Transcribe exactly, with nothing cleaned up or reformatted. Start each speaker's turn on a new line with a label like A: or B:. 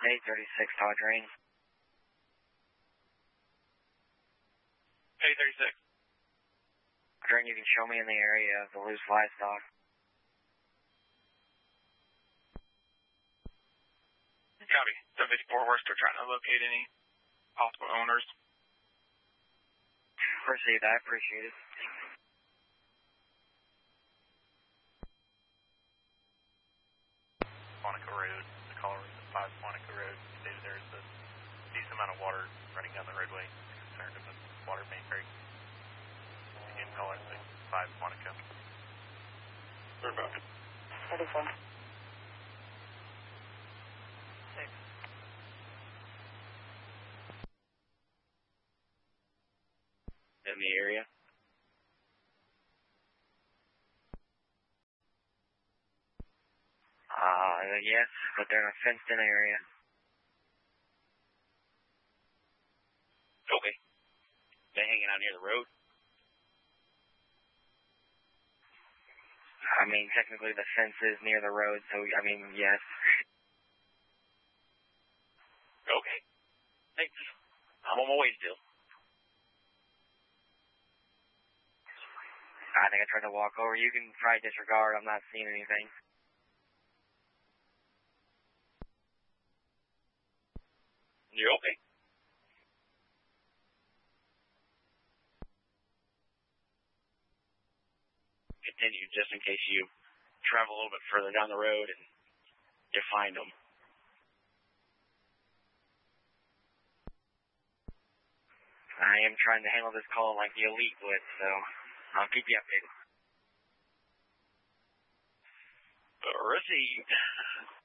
A: eight thirty-six, Todd Drain.
B: eight thirty-six.
A: Drain, you can show me in the area of the loose livestock.
B: Copy. seven fifty-four, we're still trying to locate any possible owners.
A: Proceed, I appreciate it.
C: Quantico Road, the caller was at five Quantico Road, stated there is a decent amount of water running down the roadway. Concerned of the water main break. Again, caller at five Quantico.
B: We're about it.
D: thirty-four.
E: Six.
A: In the area? Uh, yes, but they're in a fenced-in area.
B: Okay. They hanging out near the road?
A: I mean, technically the fence is near the road, so, I mean, yes.
B: Okay. Thanks. I'm on my way still.
A: I think I tried to walk over. You can try disregard. I'm not seeing anything.
B: You're okay. Continue just in case you travel a little bit further down the road and you find them.
A: I am trying to handle this call like the elite would, so I'll keep you updated.
B: Received.